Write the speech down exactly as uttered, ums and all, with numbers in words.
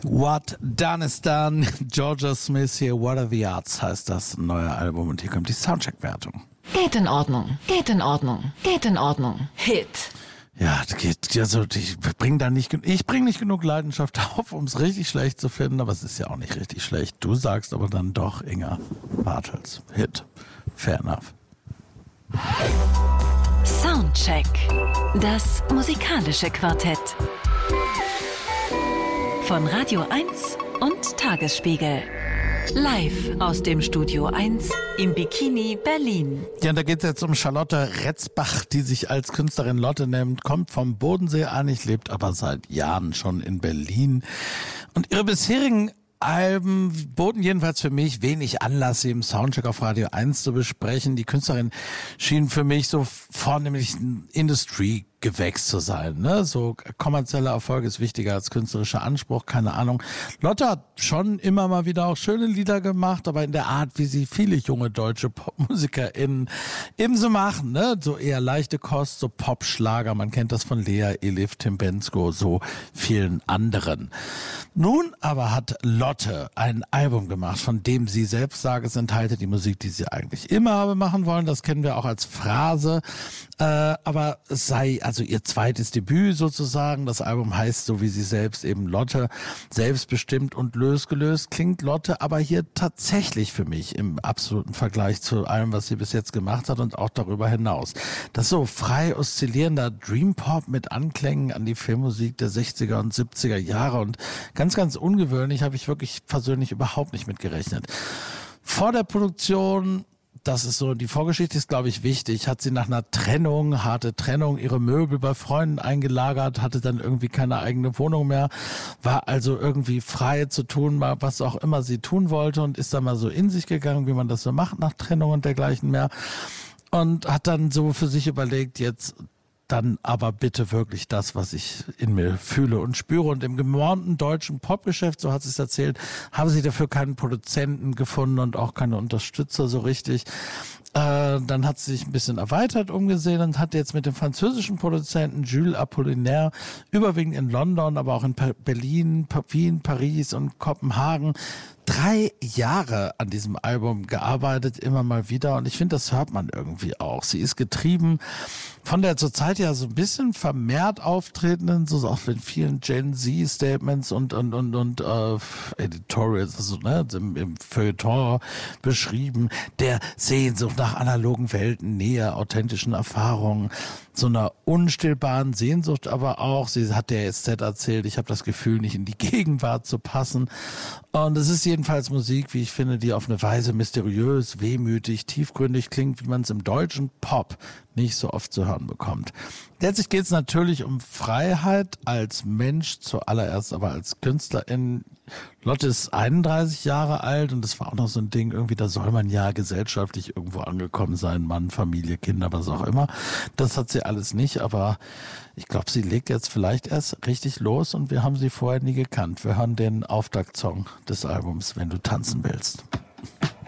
What Done is Done. Georgia Smith hier, What Are the Odds heißt das neue Album und hier kommt die Soundcheck-Wertung. Geht in Ordnung, geht in Ordnung, geht in Ordnung. Hit. Ja, das geht, also ich bringe da nicht, ich bringe nicht genug Leidenschaft auf, um es richtig schlecht zu finden, aber es ist ja auch nicht richtig schlecht. Du sagst aber dann doch, Inga Bartels, Hit. Fair enough. Soundcheck. Das musikalische Quartett. Von Radio eins und Tagesspiegel. Live aus dem Studio eins im Bikini Berlin. Ja, da geht es jetzt um Charlotte Retzbach, die sich als Künstlerin Lotte nennt, kommt vom Bodensee eigentlich, lebt aber seit Jahren schon in Berlin. Und ihre bisherigen Alben boten jedenfalls für mich wenig Anlass, sie im Soundcheck auf Radio eins zu besprechen. Die Künstlerin schien für mich so vornehmlich ein Industriegewächs zu sein, ne? So kommerzieller Erfolg ist wichtiger als künstlerischer Anspruch, keine Ahnung. Lotte hat schon immer mal wieder auch schöne Lieder gemacht, aber in der Art, wie sie viele junge deutsche PopmusikerInnen eben so machen, ne? So eher leichte Kost, so Popschlager, man kennt das von Lea, Elif, Tim Bendzko, so vielen anderen. Nun aber hat Lotte ein Album gemacht, von dem sie selbst sagt, es enthalte die Musik, die sie eigentlich immer habe machen wollen. Das kennen wir auch als Phrase. Äh, aber es sei also ihr zweites Debüt sozusagen. Das Album heißt, so wie sie selbst eben Lotte, selbstbestimmt und losgelöst. Klingt Lotte aber hier tatsächlich für mich im absoluten Vergleich zu allem, was sie bis jetzt gemacht hat und auch darüber hinaus. Das so frei oszillierender Dream-Pop mit Anklängen an die Filmmusik der sechziger und siebziger Jahre und ganz, ganz ungewöhnlich, habe ich wirklich persönlich überhaupt nicht mitgerechnet. Vor der Produktion, das ist so, die Vorgeschichte ist, glaube ich, wichtig, hat sie nach einer Trennung, harte Trennung, ihre Möbel bei Freunden eingelagert, hatte dann irgendwie keine eigene Wohnung mehr, war also irgendwie frei zu tun, was auch immer sie tun wollte und ist dann mal so in sich gegangen, wie man das so macht nach Trennung und dergleichen mehr und hat dann so für sich überlegt, jetzt dann aber bitte wirklich das, was ich in mir fühle und spüre. Und im gemordenen deutschen Popgeschäft, so hat sie es erzählt, haben sie dafür keinen Produzenten gefunden und auch keine Unterstützer so richtig. Äh, dann hat sie sich ein bisschen erweitert umgesehen und hat jetzt mit dem französischen Produzenten Jules Apollinaire überwiegend in London, aber auch in Berlin, Wien, Paris und Kopenhagen drei Jahre an diesem Album gearbeitet, immer mal wieder. Und ich finde, das hört man irgendwie auch. Sie ist getrieben von der zurzeit ja so ein bisschen vermehrt auftretenden, so auch in vielen Gen Z-Statements und und und und äh, Editorials, also ne, im, im Feuilleton beschrieben, der Sehnsucht nach analogen Welten, Nähe, authentischen Erfahrungen, so einer unstillbaren Sehnsucht, aber auch, sie hat der S Z erzählt, ich habe das Gefühl, nicht in die Gegenwart zu passen. Und es ist jedenfalls Musik, wie ich finde, die auf eine Weise mysteriös, wehmütig, tiefgründig klingt, wie man es im deutschen Pop nicht so oft zu hören bekommt. Letztlich geht es natürlich um Freiheit als Mensch zuallererst, aber als Künstlerin. Lotte ist einunddreißig Jahre alt und das war auch noch so ein Ding, irgendwie da soll man ja gesellschaftlich irgendwo angekommen sein, Mann, Familie, Kinder, was auch immer. Das hat sie alles nicht, aber ich glaube, sie legt jetzt vielleicht erst richtig los und wir haben sie vorher nie gekannt. Wir hören den Auftaktsong des Albums, Wenn du tanzen willst.